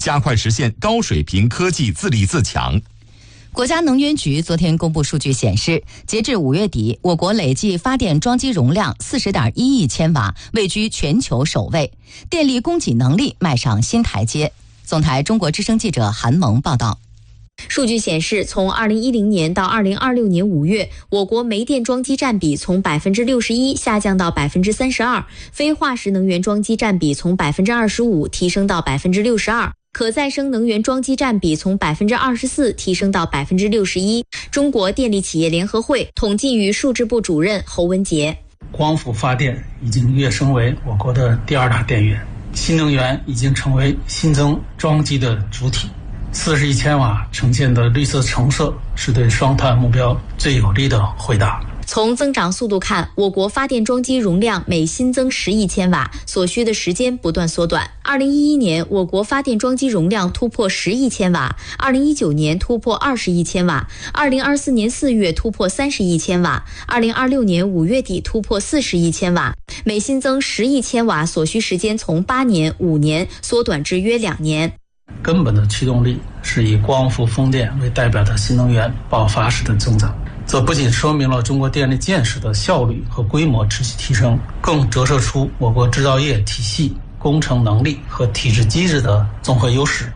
加快实现高水平科技自立自强。 国家能源局昨天公布数据显示，截至5月底，我国累计发电装机容量40.1亿千瓦，位居全球首位，电力供给能力迈上新台阶。总台中国之声记者韩萌报道。 数据显示，从2010年到2026年5月，我国煤电装机占比从 61% 下降到 32%， 非化石能源装机占比从 25% 提升到 62%， 可再生能源装机占比从 24% 提升到 61%。 中国电力企业联合会统计与数字部主任侯文杰： 光伏发电已经跃升为我国的第2大电源，新能源已经成为新增装机的主体。40亿千瓦呈现的绿色橙色是对双碳目标最有力的回答。 从增长速度看，我国发电装机容量每新增10亿千瓦，所需的时间不断缩短。2011年，我国发电装机容量突破10亿千瓦；2019年突破20亿千瓦；2024年4月突破30亿千瓦；2026年5月底突破40亿千瓦。每新增10亿千瓦所需时间从8年、5年缩短至约2年。 根本的驱动力是以光伏风电为代表的新能源爆发式的增长，这不仅说明了中国电力建设的效率和规模持续提升，更折射出我国制造业体系、工程能力和体制机制的综合优势。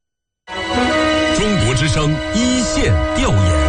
中国之声一线调研。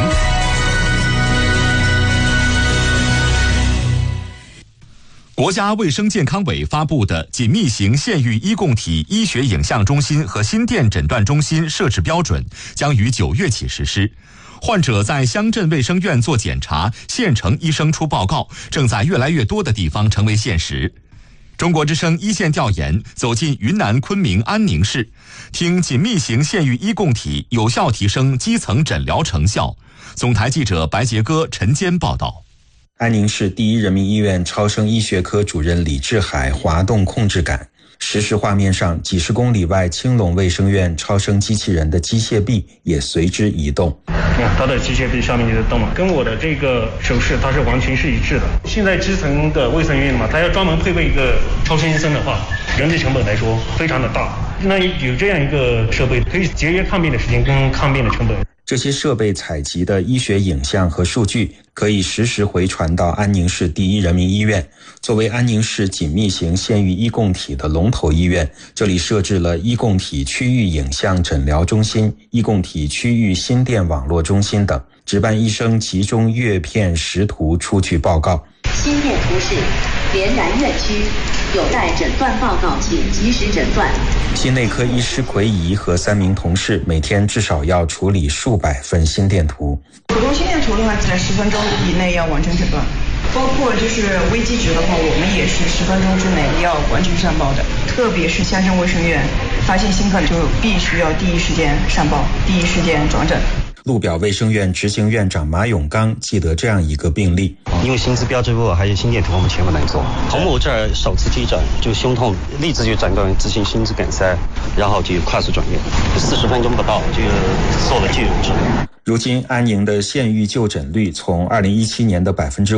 国家卫生健康委发布的紧密型县域医共体医学影像中心和心电诊断中心设置标准将于9月起实施。患者在乡镇卫生院做检查，县城医生出报告，正在越来越多的地方成为现实。中国之声一线调研走进云南昆明安宁市，听紧密型县域医共体有效提升基层诊疗成效。总台记者白杰哥、陈坚报道。 安宁市第一人民医院超声医学科主任李志海滑动控制杆，实时画面上几十公里外青龙卫生院超声机器人的机械臂也随之移动。 它的机械臂上面就在动了，跟我的这个手势它是完全是一致的。现在基层的卫生院嘛，它要专门配备一个超声医生的话，人力成本来说非常的大。那有这样一个设备，可以节约看病的时间跟看病的成本。 这些设备采集的医学影像和数据可以实时回传到安宁市第一人民医院。作为安宁市紧密型县域医共体的龙头医院，这里设置了医共体区域影像诊疗中心、医共体区域心电网络中心等，值班医生集中阅片识图出具报告。 心电图示连南院区，有待诊断报告，请及时诊断。 心内科医师奎怡和3名同事每天至少要处理数百份心电图。 普通心电图的话，在10分钟以内要完成诊断，包括就是危机值的话，我们也是10分钟之内要完成上报的。特别是乡镇卫生院发现新患就必须要第一时间上报，第一时间转诊。 鹿表卫生院执行院长马永刚记得这样一个病例， 因为心资标志物还有心电图我们全部能做。同某这儿首次急诊就胸痛，立即就诊断为急性心肌梗塞，然后就快速转院，40分钟不到就做了救治。 如今安宁的县域就诊率从2017年的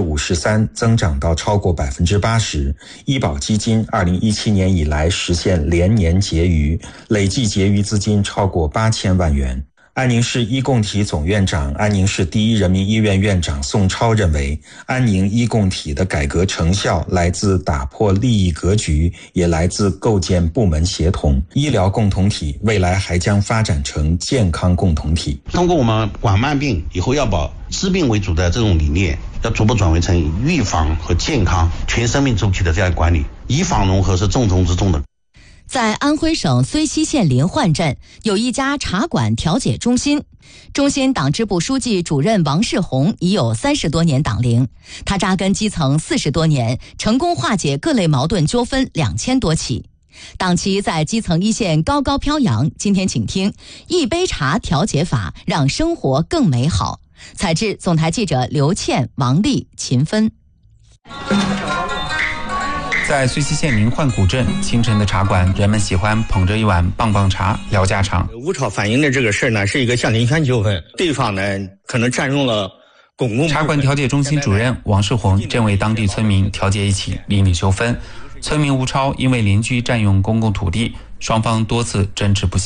53% 增长到超过 80%， 医保基金2017年以来实现连年结余，累计结余资金超过8000万元。安宁市医共体总院长、安宁市第一人民医院院长宋超认为，安宁医共体的改革成效来自打破利益格局，也来自构建部门协同。医疗共同体未来还将发展成健康共同体。 通过我们管慢病以后要把治病为主的这种理念，要逐步转为成预防和健康全生命周期的这样管理，医防融合是重中之重的。 在安徽省睢溪县临焕镇有一家茶馆调解中心，中心党支部书记主任王世红已有30多年党龄，他扎根基层40多年，成功化解各类矛盾纠纷2000多起。党旗在基层一线高高飘扬。今天请听一杯茶调解法，让生活更美好。采制总台记者刘倩、王丽、秦芬。 在睢溪县临焕古镇，清晨的茶馆，人们喜欢捧着一碗棒棒茶聊家常。 吴超反映的这个事呢，是一个乡邻权纠纷，对方呢可能占用了公共。 茶馆调解中心主任王世红正为当地村民调解一起邻里纠纷。村民吴超因为邻居占用公共土地，双方多次争执不下。